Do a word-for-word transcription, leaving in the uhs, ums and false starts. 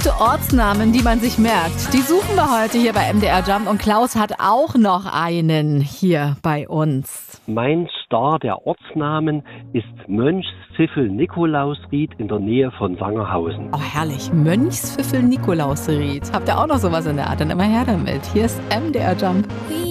Beliebte Ortsnamen, die man sich merkt, die suchen wir heute hier bei M D R Jump. Und Klaus hat auch noch einen hier bei uns. Mein Star der Ortsnamen ist Mönchspfiffel-Nikolausried in der Nähe von Sangerhausen. Oh, herrlich. Mönchspfiffel-Nikolausried. Habt ihr auch noch sowas in der Art? Dann immer her damit. Hier ist M D R Jump.